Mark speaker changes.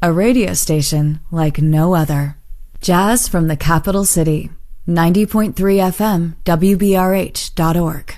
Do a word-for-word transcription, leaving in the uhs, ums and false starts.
Speaker 1: a radio station like no other. Jazz from the capital city, ninety point three F M, W B R H dot org.